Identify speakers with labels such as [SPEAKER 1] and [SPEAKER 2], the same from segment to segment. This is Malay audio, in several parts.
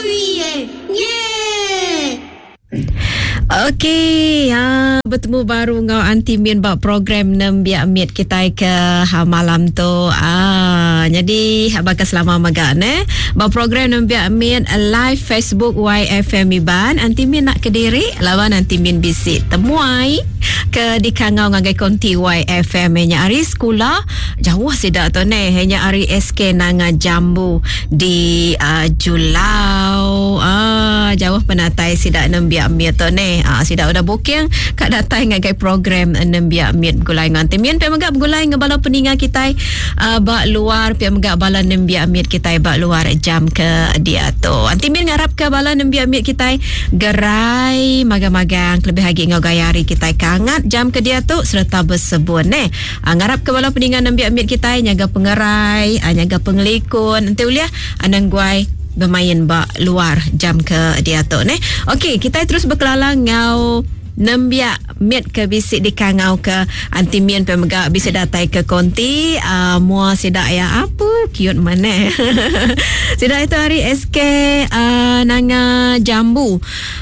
[SPEAKER 1] Okey, bertemu baru ngau Aunty Min buat program Nembia Mit kita ke malam tu. Jadi bakal selama maga buat program Nembia Mit live Facebook YFM Iban. Aunty Min nak ke Diri, lawan Aunty Min bisik temuai ke di Kangau ngagai konti YFM nya ari sekolah jauh sidak tu hanya ari SK Nanga Jambu di Julau. Jauh penatai sidak Nembia Mit tu sidak udah booking kat datang ngagai program Nembia Mit gulai nganti Min pe megak gulai ngebala peninga kita bak luar pe megak bala Nembia Mit kita bak luar jam ke dia tu. Aunty Min ngarap ke bala Nembia Mit kita gerai magang-magang lebih lagi ngau gayari kita kangat jam ke dia tu serta bersebut ngarap ke bala peninga Nembia Mit kita nyaga pengerai nyaga pengelikun nanti uliah anang guai bermain bak luar jam ke dia tu Okey, kita terus berkelalang ngau Nembia Mit ke bisik di Kangau ke Aunty Min pe megak bisa datai ke konti mua sidak ya apa cute mana sidak itu hari SK Nanga Jambu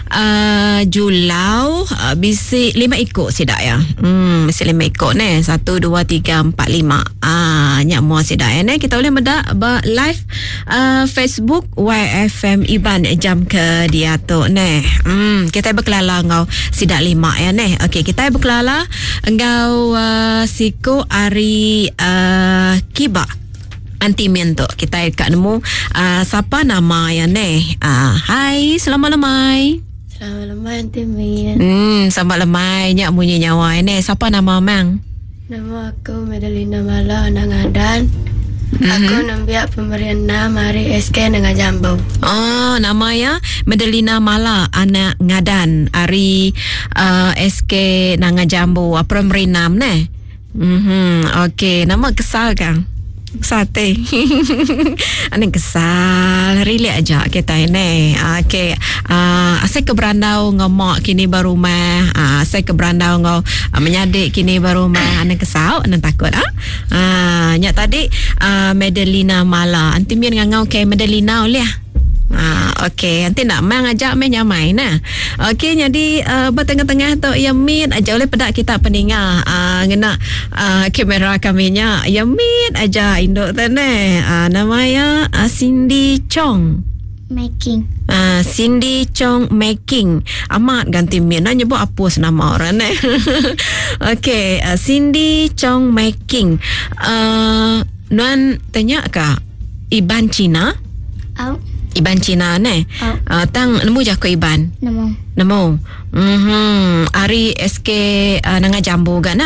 [SPEAKER 1] Julau bisik 5 ikut sidak ya bisik 5 ikut 1, 2, 3, 4, 5 nyak mua sidak ya kita boleh medak live Facebook YFM Iban jam ke dia tu kita berkelala ngau sidak 5 ya okey kita berkelala engau siko ari kiba Aunty Min tu kita kat nemu siapa nama ya hai selamat lemai.
[SPEAKER 2] Selamat lemai Aunty Min.
[SPEAKER 1] Selamat lemai nyak munyi nyawa siapa nama mang?
[SPEAKER 2] Nama aku Medalina Mala anak Ngadan. Aku Nembia pemberian nama hari SK Nanga Jambu.
[SPEAKER 1] Nama ya Medalina Mala anak Ngadan hari SK Nanga Jambu pemberi nama okey nama kesal kang sate aneh kesal relate aja kita ini okey saya ke berandau ngomak kini baru mah saya ke berandau ngau menyadik kini baru mah aneh kesal aneh takut nyak tadi Medalina Mala Aunty Min ngau ke Medalina oleh okey nanti nak mang ajak main nyamai okey jadi bertengah-tengah tu ya Min aja oleh pedak kita peninga ngena kamera kaminya ya Min aja induk tu namanya Cindy Chong
[SPEAKER 2] Making.
[SPEAKER 1] Cindy Chong Making amat ganti Min nyebut apa nama orang okey Cindy Chong Making nuan tanya ka Iban Cina Iban Cina tang nemu je ko Iban nemu ari SK Nanga Jambu kan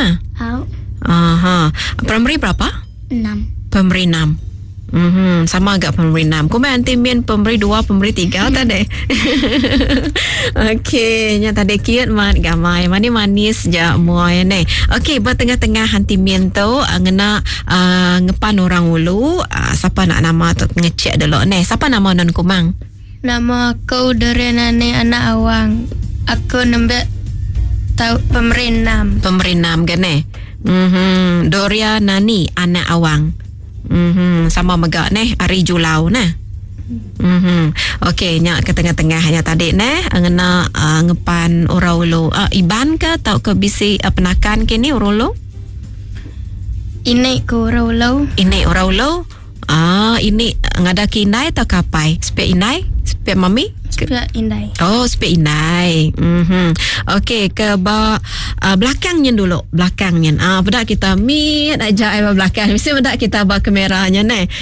[SPEAKER 1] primary berapa
[SPEAKER 2] 6
[SPEAKER 1] primary 6 sama agak primary 6 kau main Aunty Min primary 2 primary 3 tadi okey nya tadi cute mat gamai manis je mua okey buat tengah-tengah Aunty Min tu ngena ngepan orang ulu siapa nak nama tu ngecek dulu siapa nama non kumang
[SPEAKER 2] Nama aku Dorianane anak Awang. Aku Nembia tahu pemberi 6
[SPEAKER 1] kan Dorianani anak Awang sama megak ari Julau okey nyak ke tengah-tengah hanya tadi ngena ngepan oraulo Iban ke tau ke bisi penakan kini oraulo
[SPEAKER 2] ini ku oraulo
[SPEAKER 1] ini ngada kinai atau kapai spek inai spek mami
[SPEAKER 2] spek indai
[SPEAKER 1] spek inai okey ke belakangnya dulu bedak kita Mit aja belakang mesti bedak kita bawa kameranya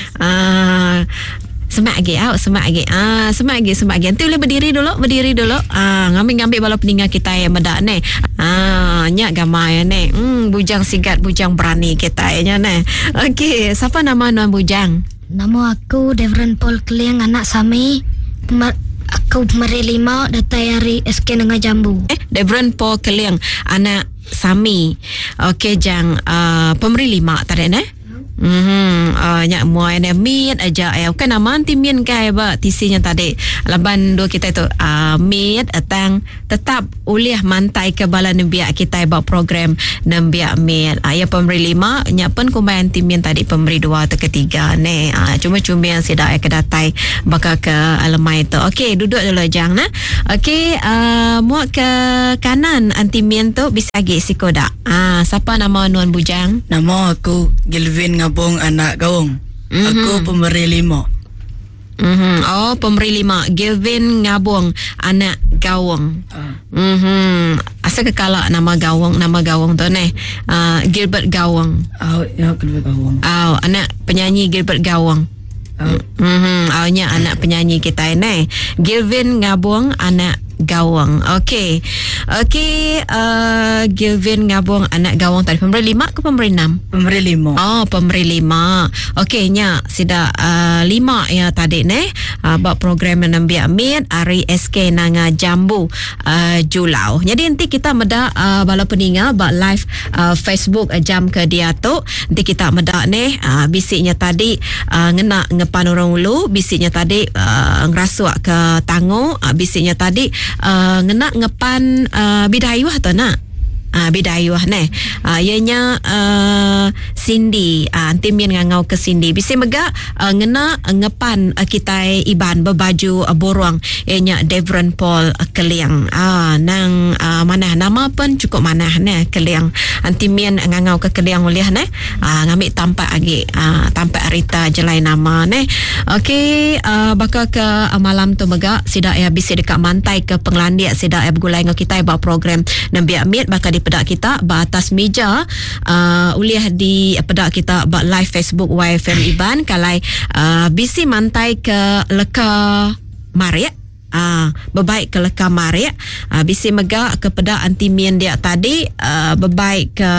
[SPEAKER 1] semak lagi nanti boleh berdiri dulu ngambil bala peninga kita yang bedak nyak gamai bujang sigat bujang berani kita okey siapa nama non bujang
[SPEAKER 2] nama aku Devran Paul Kliang anak Sami aku pemberi 5 datai hari SK Nanga Jambu
[SPEAKER 1] Devran Paul Kliang anak Sami okey jang pemberi 5 tadi Nyak muai ne miet aja kan nama antimien kai ba tisinya tadi laban dua kita tu miet atang tetap ulih mantai ke bala nembiak kita ba program nembiak miet ya pemberi 5 nyak pun kumbai antimien tadi pemberi 2 atau ketiga ne cuma-cuma yang sidak kedatai bakal ke alamai tu. Okey, duduk dulu jang nah. Okey, muak ke kanan antimien tu bisa agi sikoda. Siapa nama Nuan Bujang?
[SPEAKER 3] Nama aku Gilvin Ngabong anak Gawang. Aku pemberi 5.
[SPEAKER 1] Oh, pemberi 5. Gilvin Ngabong anak Gawang. Asal kekalak nama Gawang tu ni. Gilbert Gawang.
[SPEAKER 3] Ya, Gilbert Gawang.
[SPEAKER 1] Anak penyanyi Gilbert Gawang. Nya anak penyanyi kita ni. Gilvin Ngabong anak Gawang. Okey, Gilvin Ngabong anak Gawang tadi pemberi 5 ke pemberi 6?
[SPEAKER 3] Pemberi 5.
[SPEAKER 1] Oh, pemberi 5. Okey, nya sida 5 ya tadi ni. Buat program Nembiak Miet hari SK Nanga Jambu Julau. Jadi nanti kita meda bala peninga buat live Facebook jam ke dia tu. Nanti kita meda ni bisiknya tadi ngena ngepan orang ulu, bisiknya tadi ngerasuak ke tango, bisiknya tadi ngena ngepan bidayuh tu nak. Bidayuh ni ianya Cindy antimien ngangau ke Cindy bisi mega ngena ngepan kita iban berbaju borong ianya Devron Paul Keliang nang mana nama pun cukup mana ni Keliang antimien ngangau ke Keliang uliah ni ngambil tampak lagi tampak Rita jelai nama ni. Okey, bakal ke malam tu mega sidak ya bisi dekat mantai ke Penglandiak sidak ya bergulai dengan kita buat program Nembiak Miet bakal pedak kita atas meja uliah di pedak kita buat live Facebook YFM Iban kalai bisi mantai ke Leka Maria berbaik ke Leka Maria bisi mega ke pedak antimien dia tadi berbaik ke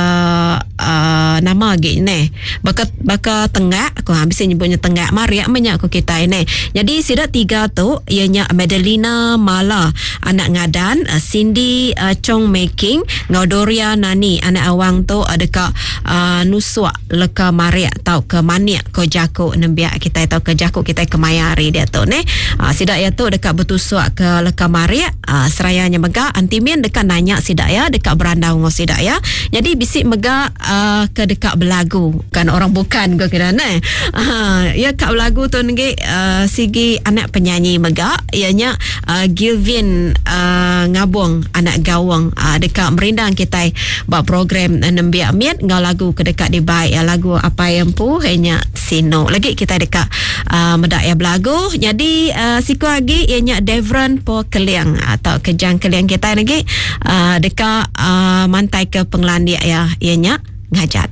[SPEAKER 1] nama lagi ni baka tengah aku bisi nyebutnya tengah Maria menyak aku kita ini. Jadi sida 3 tu ianya Madelina Mala anak ngadan, Cindy Chong Making, Ngaudoria Nani anak awang tu dekat Nuswa Leka Maria tau ke Maniak ko Jako Nembiak kita tau ke Jako kita ke Mayari dia tu ni sida ya tu dekat betul suak ke Leka Maria serayanya mega antimien dekat nanya sidak ya dekat berandau ngau sidak ya. Jadi bisik mega ke dekat belagu kan orang bukan go kira ni ya kat belagu tu ngi sigi anak penyanyi mega ianya Gilvin Ngabong anak Gawang dekat merindang kita buat program Nembiak Miet ngau lagu ke dekat di baik lagu apa yang pu hanya sino lagi kita dekat medak ya belagu. Jadi siku lagi ianya Devron Paul Keliang atau kejang Keliang kita lagi dekat mantai ke Penglandiak ya ianya ngajat.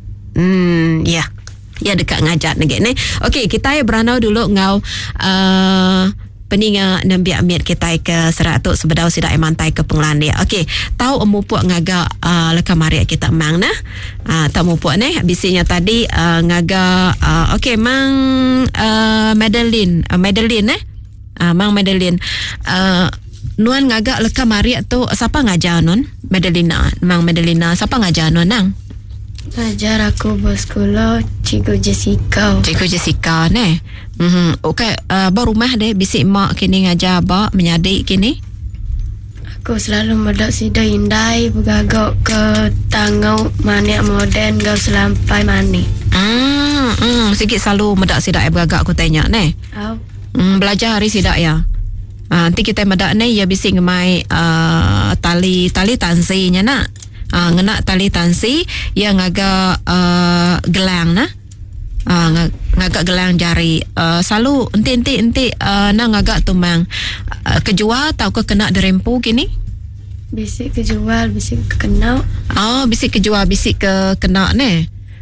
[SPEAKER 1] Ya dekat ngajat lagi ni. Okey, kita beranau dulu ngau peninga Nembiak Miet kita ke Seratuk sebedau sidak mantai ke Penglandiak. Okey, tahu mupuk ngaga Leka Maria kita mang nah. Tak mupuk ni bisinya tadi ngaga okey mang Madeline Mang Madeline Nuan ngagak Leka Maria tu siapa ngajar Nuan? Madelina Mang Madelina siapa ngajar Nuan nang?
[SPEAKER 2] Ngajar aku bersekolah Cikgu Jessica ni. Okey, baru rumah deh bisik mak kini ngajar abak menyadik kini.
[SPEAKER 4] Aku selalu medak sida indai bergagak ke tangau maniak moden gau selampai mani.
[SPEAKER 1] Sikit selalu medak sidak bergagak aku tanya ni. Belajar hari sidak ya. Nanti kita medak ni ya bising ngemai tali tansinya nak. Ngena tali tansi yang agak gelang nah. Ngagak gelang jari. Selalu enti nang agak tumang kejual atau ke kena derempu gini?
[SPEAKER 4] Bisik kejual, bisik kena.
[SPEAKER 1] Bisik kejual, bisik ke kena ni.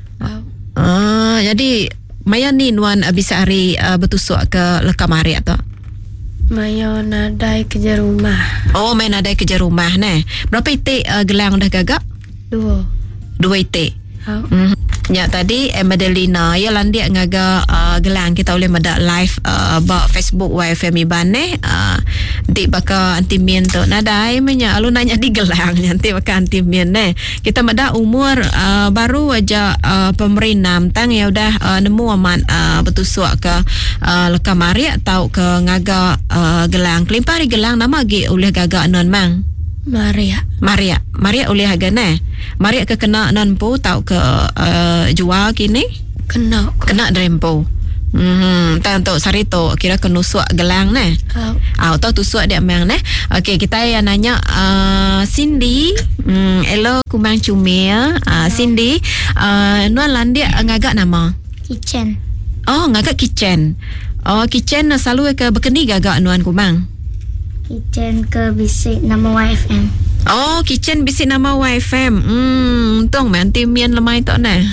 [SPEAKER 1] Jadi Maya ni Nuan bisa hari bertusuk ke Leka Maria tu?
[SPEAKER 4] Maya nadai kerja rumah.
[SPEAKER 1] Main nadai kerja rumah ni. Berapa itik gelang dah gagak? 2 itik. Ya tadi Madelina ya landia ngaga gelang kita boleh medak live ba Facebook YFM Iban ni Nanti bakal anti mien tu nadai menya alu nanya di gelang nanti bakal anti mien kita mada umur baru aja pemerintah tang ya udah nemu aman betusuk ke leka Maria atau ke ngaga gelang kelimpari gelang nama gi oleh gaga non mang Maria oleh agane Maria ke kena non po tau ke jual kini kena drempo tak untuk sarito kira kenusuk gelang atau tusuk dia memang okey kita yang nanya Cindy hello kumang cumia Cindy nuan landia ngagak nama
[SPEAKER 4] kitchen
[SPEAKER 1] ngagak kitchen kitchen selalu ke berkeni gagak nuan kumang
[SPEAKER 4] kitchen ke bisik nama YFM
[SPEAKER 1] kitchen bisik nama YFM. Tong nanti mian lemai tok nah.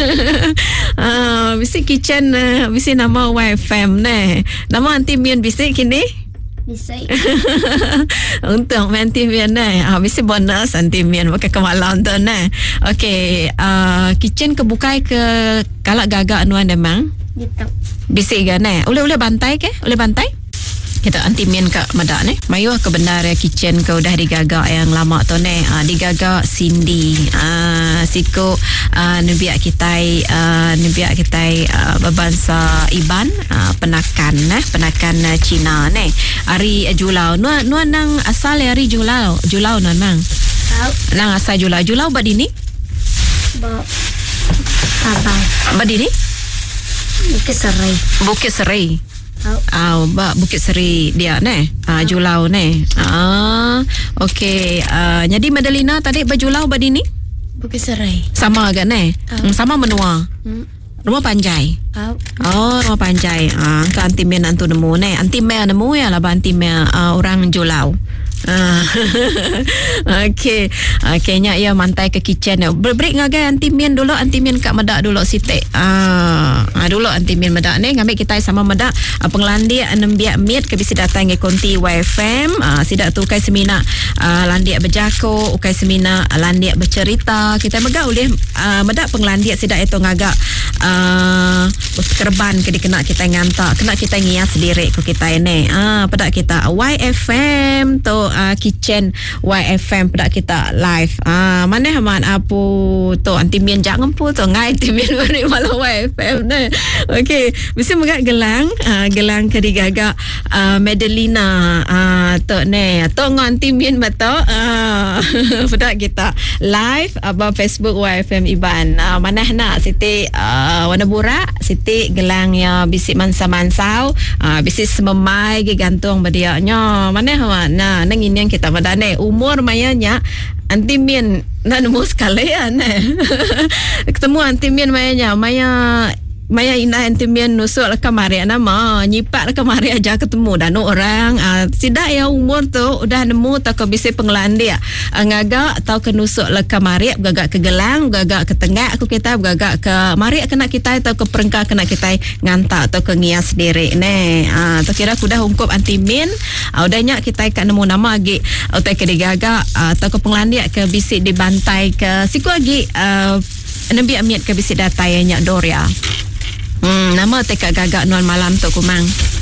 [SPEAKER 1] Bisik kitchen bisik nama YFM nah. Nama anti mian bisik kini?
[SPEAKER 4] Bisik.
[SPEAKER 1] Untung anti mian nah. Bisik bonus anti mian pakai kemalam tu nah. Okey, kitchen kebukai ke kalak gagak anuan demang?
[SPEAKER 4] Gitu.
[SPEAKER 1] Bisik ke nah. Boleh bantai ke? Boleh bantai? Kita anti mien ke madak mayu ke benar kitchen ke udah digagak yang lama tu digagak Cindy siko nebiak kita berbangsa Iban penakan Cina hari Julau nuan nang asal hari Julau nuan mang nang asal Julau bad ini badini Bukit Serai Bukit Seri dia Julau okey jadi Madalina tadi berjulau badini
[SPEAKER 4] Bukit Serai
[SPEAKER 1] sama agak sama menua rumah panjai rumah panjai ke anti men antu nemu anti men nemu ya lah anti men orang Julau okey nya ya mantai ke kitchen break ngagai anti men dulu anti men kat medak dulu sitek dulu anti men medak ngambil kita sama medak penglandi 6 biak mit ke bisa datang ke konti YFM sidak tu kai semina landiak berjako ukai semina landiak bercerita kita megak boleh medak penglandi sidak itu ngagak kerban ke dikena kita ngantak kena kita ngias sendiri ku kita ini pada kita YFM tu kitchen YFM pada kita live mana man apu tu anti mien jangan pu tu ngai anti mien beri malu YFM okey bisa megak gelang ke digagak Madalina tu tu anti mien betul pada kita live abang Facebook YFM Iban mana nak Siti warna burak Siti gelang ya bisik mansa-mansau bisik sememai gantung badiaknya mana nang ini yang kita madane umur mayanya anti mien nak nemu sekalian ketemu anti mien mayanya Maya indah antimen nusuk lah kemari nama nyipak lah kemari aja ketemu dan orang tidak ya umur tu udah nemu tak bisa penglandia ngagak atau ke nusuk lah kemari gagak ke gelang gagak ke tengah aku kita gagak ke mari kena kita atau ke perengkah kena kita ngantak atau ke ngias diri tu kira aku dah ungkup antimen udahnya kita ikan nemu nama lagi atau ke digagak atau ke penglandia ke bisik dibantai ke siku lagi nabi amiat ke bisik datai nyak Doria nama tekak gagak nuan malam tu kumang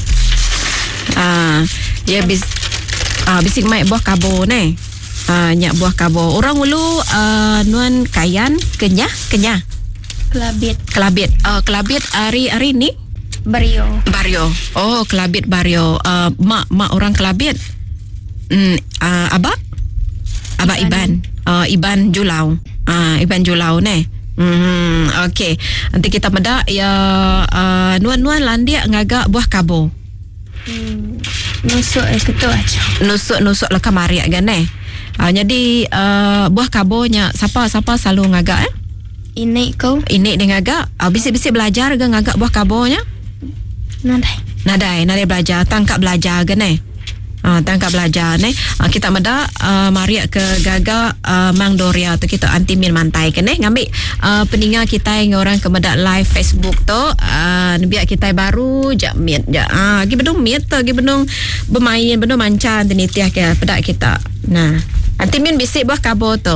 [SPEAKER 1] dia bisik mai buah kabo nyak buah kabo orang ulu nuan kayan kenyah kelabit hari ni Bario kelabit Bario mak orang kelabit abak Iban Julau Iban Julau okey nanti kita medak ya nuan landia ngagak buah kabo
[SPEAKER 4] nusuk ketu aja
[SPEAKER 1] nusuk lah kamari kan jadi buah kabonya siapa selalu ngagak
[SPEAKER 4] ini
[SPEAKER 1] dia ngagak bisik-bisik belajar ke ngagak buah kabonya nadai belajar tangkap belajar kan tangkap belajar kita meda maria ke gaga Mang Doria tu kita anti min mantai ke ngambil peningat kita yang orang ke meda live Facebook tu biar kita baru jak miet gi bedung miet tu gi bedung bermain bedung mancan tenitiah ke pedak kita anti min bisik buah kabo tu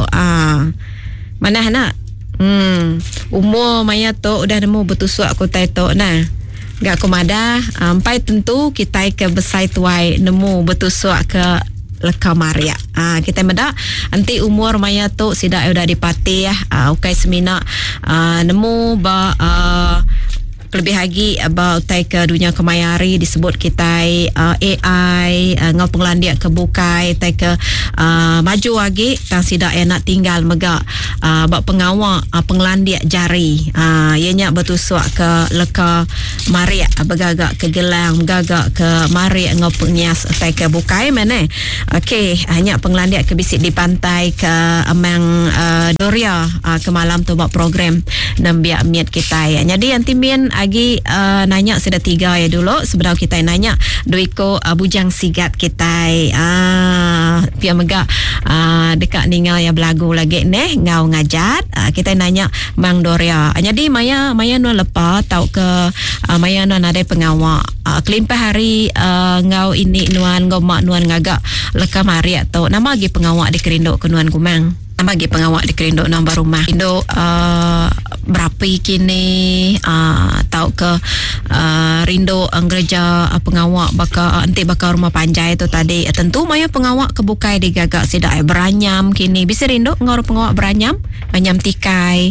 [SPEAKER 1] mana nak umur maya tu udah nemu betusuk aku tai tu Gak kumada ampai tentu kita ke besai tuai nemu betul suak ke leka Maria. Kita medak anti umur maya tu sidak udah dipati ya. Ukai semina nemu ba lebih lagi about ke dunia kemayari disebut kita AI ngau penglandia kebukai ke maju lagi tang sidak nak tinggal mega bak pengawal penglandia jari ianya betul suak ke leka Maria begagak ke gelang begagak ke Maria ngau pengias ke bukai mana. Okey, hanya penglandia ke bisik di pantai ke amang Doria ke malam tu buat program nambia miat kita ya. Jadi antimien lagi nanya sudah 3 ya dulu sebelum kita nanya duiko bujang sigat kita pia mega dekat ningal ya belagu lagi neh ngau ngajat kita nanya Bang Doria. Jadi maya no lepa tau ke maya no ada pengawal kelimpah hari ngau ini nuan ngau mak nuan ngagak leka Maria tau nama lagi pengawal di Kerindo ke nuan kumang. Nama lagi pengawal di Kerindo nombor rumah Indo berapa kini tau ke Rindo gereja pengawak anti bakal rumah panjai tu tadi tentu maya pengawak kebukai di gagak sidak beranyam kini bisa Rindo ngor pengawak beranyam tikai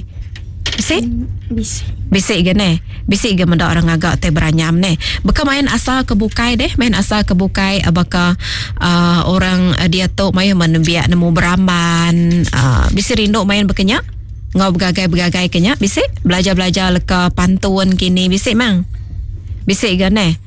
[SPEAKER 1] bisik gane bisik ge mendak orang agak te beranyam ne beka main asal kebukai deh main asal kebukai baka orang dia tu maya menbiak nemu beraman bisa Rindo main bekenya ngau begagai kenya bisik belajar leka pantun kini bisik mang bisik gane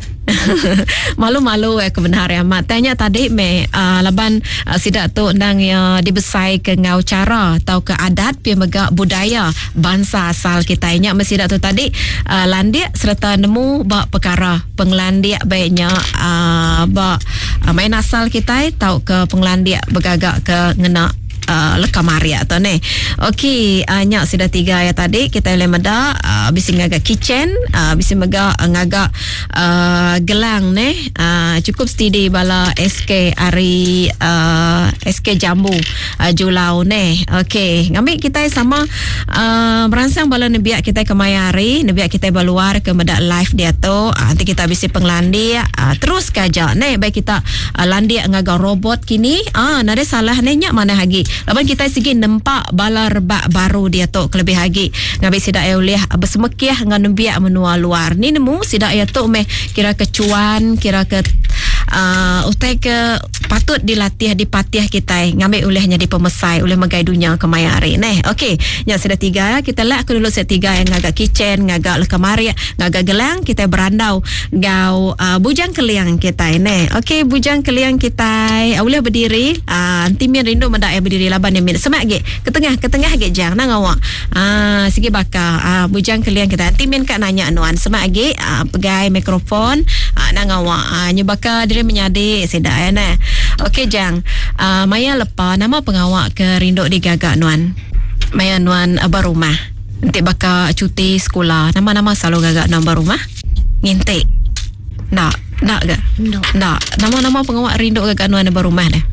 [SPEAKER 1] malu-malu kebenaran amat tanya tadi laban sidak tu nang dibesai ke ngau cara atau ke adat pi mega budaya bangsa asal kita nya mesidak tu tadi landia serta nemu bak perkara penglandia baiknya bak main asal kita tau ke penglandia begagak ke ngena leka Maria tu ni. Okey, nyak sudah 3 ya tadi kita lemada bisi ngagak kitchen bisi mega ngagak gelang ni cukup steady bala SK ari SK Jambu Julau ni. Okey, ngambil kita sama merangsang bala nebiak kita ke Mayari, nebiak kita baluar ke medak live dia tu nanti kita bisi penglandi terus kaja ni baik kita landi ngagak robot kini nada salah ni nyak mana lagi laban kita segi nempak bala rebak baru dia tu kelebih lagi ngabai sidak ya ulih bersemekiah ngan biak menua luar ni nemu sidak ya tu meh kira kecuan kira ke utai ke patut dilatih dipatih kita ngambil ulihnya di pemesai oleh megai dunia kemayari neh. Okey, yang sudah 3 kita lak dulu set 3 yang ngagak kitchen ngagak leka Maria ngagak gelang kita berandau gau bujang keliang kita neh. Okey, bujang keliang kita boleh berdiri antimin rindu mendak berdiri laban yang semak ge ke tengah ge jang nang awak sigi bakal bujang keliang kita antimin kak nanya nuan semak ge pegai mikrofon nang awak nyebaka diri menyadi sedak nah. Okey jang maya lepa nama pengawak ke rindu di gagak nuan maya nuan barumah nanti bakal cuti sekolah nama-nama selalu gagak nombor rumah ngintik nak ke nak nama-nama pengawak rindu gagak nuan barumah dah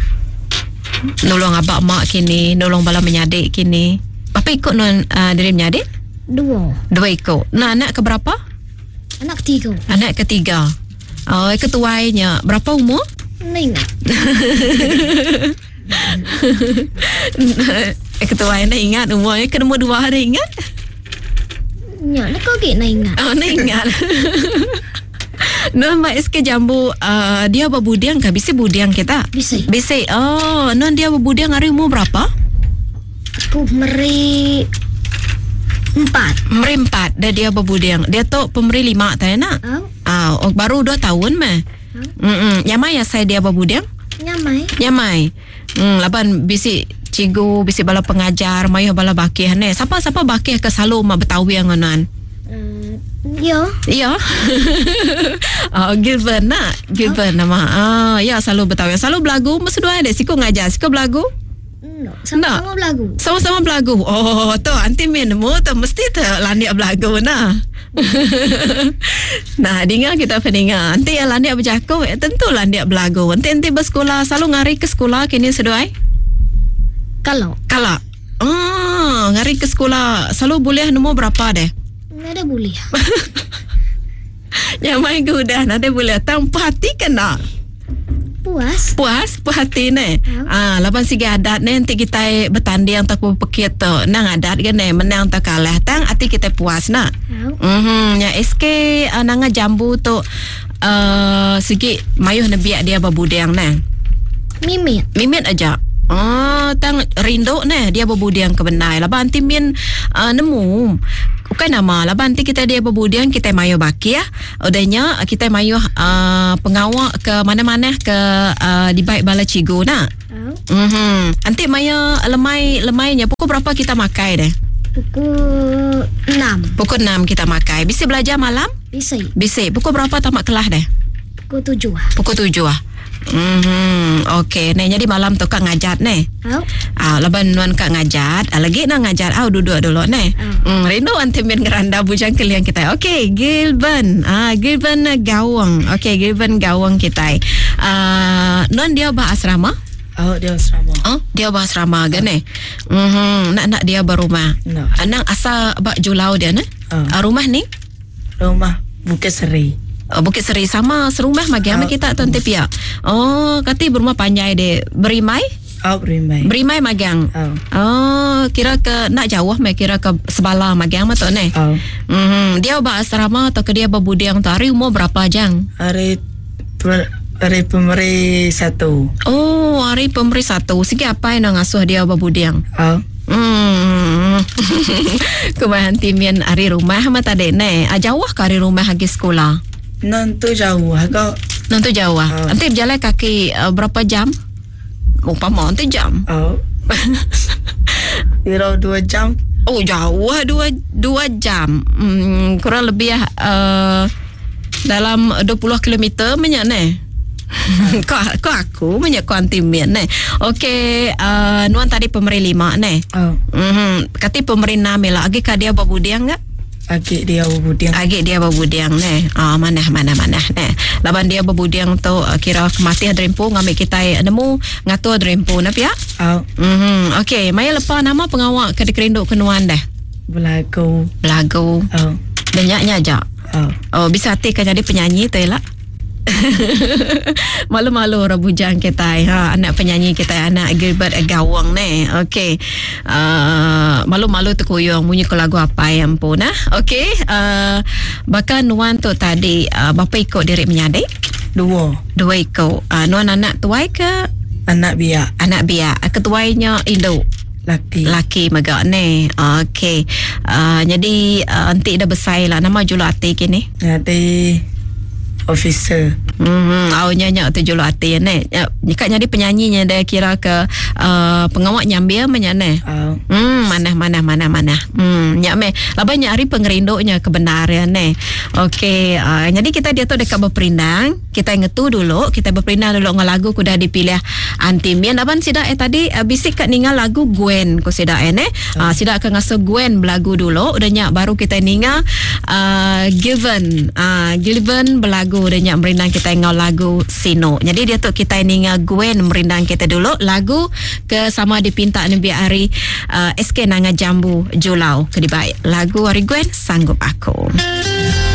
[SPEAKER 1] nolong abak mak kini nolong bala menyadik kini apa ikut nuan diri menyadik 2 ikut nah anak ke berapa anak ketiga ketuainya berapa umur
[SPEAKER 4] Ingat.
[SPEAKER 1] Ketuainya ingat umurnya ke nombor 2 ada ingat
[SPEAKER 4] Ya, nak kau nak ingat.
[SPEAKER 1] Nak ingat. Non mak SK Jambu dia berbudiang kah? Bisi budiang kita?
[SPEAKER 4] Bisi.
[SPEAKER 1] Non dia berbudiang hari umur berapa?
[SPEAKER 4] Aku meri
[SPEAKER 1] 4 dah dia berbudiang. Dia tu pemeri 5 tak nak? Baru 2 tahun mah. Nyamai ya saya dia berbudiang? Nyamai. Laban bisi cigu bisi bala pengajar mayu bala bakih ne. Siapa bakih ke selalu mah Betawi anganan? Ya. Given nama. Ya selalu Betawi. Selalu belagu mesti dua ada siku ngajar, siku belagu. Sama-sama belagu. Oh, tu anti minmu tu mesti tu landia belagu nah. Nah, dengar kita peninga. Anti yang landia berjaku, tentu landia belagu. Anti bersekolah selalu ngari ke sekolah kini seduai.
[SPEAKER 4] Kalau.
[SPEAKER 1] Ngari ke sekolah selalu boleh nombor berapa deh?
[SPEAKER 4] Ada boleh.
[SPEAKER 1] Nyamai gudah nade boleh tang hati kena. Puas hati ne. Lapan sige adat ne nanti kita bertanding tak pekit tu. Nang adat kan ne menang tak kalah tang hati kita puas na. Ya SK nanga jambu tu segi mayuh nebiak dia babudang ne. Mimit aja. Tang rindu ne dia babudang ke benai. Laban timin nemu. Bukan nama lah nanti kita dia berbudian kita mayu baki ya. Udahnya kita mayu pengawak ke mana-mana ke di baik bala cigu nak. Nanti mayu lemainya pukul berapa kita makai deh? Pukul 6 kita makai. Bisa belajar malam? Bisa. Pukul berapa tamat kelas deh? Pukul 7. Okey, ne jadi malam tu kak ngajat ne. Laban nuan kak ngajat, lagi nak ngajat duduk dulu ne. Rindu antimin ngeranda bujang kalian kita. Okey, Gilban. Gilban Gawang. Okey, Gilban Gawang kita. Nuan dia bah asrama?
[SPEAKER 3] Dia asrama.
[SPEAKER 1] Dia bah asrama kan ne. Nak dia berumah. Anak asal bak Julau dia ne. Rumah ni?
[SPEAKER 3] Rumah Bukit Seri.
[SPEAKER 1] Bukit Seri sama serumah magi sama kita tuan tepia. Kati berumah panjai de berimai? Berimai magang. Kira ke nak jauh kira ke sebelah magang tu ne. Dia ba asrama atau ke dia berbudiang tu hari umur berapa jang?
[SPEAKER 3] Hari pemberi 1.
[SPEAKER 1] Hari pemberi 1. Segi apa yang ngasuh dia berbudiang? Kumahan timian hari rumah mata dek ne. Jauh ke hari rumah lagi sekolah?
[SPEAKER 3] Nanti jauh agak.
[SPEAKER 1] Nanti jauh. Nanti berjalan kaki berapa jam? Umpama nanti jam.
[SPEAKER 3] Kira 2 jam.
[SPEAKER 1] Jauh 2 jam. Kurang lebih dalam 20 kilometer banyak ne. Kau aku banyak kau antimin ne. Okey, nuan tadi pemberi 5 ne. Kati pemberi 6 lah. Agi ka dia babudiang enggak?
[SPEAKER 3] Agak dia berbudiang
[SPEAKER 1] ne. Mana ne. Laban dia berbudiang tu kira mati drempo ngambil kita nemu ngatur drempo na pia. Okey, maya lepas nama pengawak ke dikerinduk kenuan dah.
[SPEAKER 3] Belagu.
[SPEAKER 1] Banyaknya aja. Bisa hati kan jadi penyanyi tu lah. Malu-malu orang bujang kita anak penyanyi kita anak Gilbert Gawang ne. Okey, malu-malu terkuyung bunyi ke lagu apa yang pun okey, bahkan nuan tu tadi bapa ikut diri menyadik 2 ikut. Nuan anak tuai ke
[SPEAKER 3] anak biak
[SPEAKER 1] ketuainya Indo laki magak ne. Okey, jadi nanti dah besar lah nama julu hati kini
[SPEAKER 3] officer.
[SPEAKER 1] Nyanyi tu julu hati ne. Jika jadi penyanyinya dia kira ke pengawak nyambil menyane. Mana. Nyak me. Laban nyari pengerinduknya kebenaran ne. Okey, jadi kita dia tu dekat berperindang. Kita ngetu dulu, kita berperindang dulu dengan lagu kuda dipilih Antimian. Laban sida tadi bisik kat ningal lagu Gwen ko sida ne. Sida akan ngasuh Gwen belagu dulu. Udah nyak baru kita ningal Gilban belagu udah nyak merindang kita ngau lagu Sino. Jadi dia tu kita ningal Gwen merindang kita dulu lagu ke sama dipinta Nabi Ari SK Nanga Jambu Julau ke dibaik lagu Ari Gwen Sanggup Aku.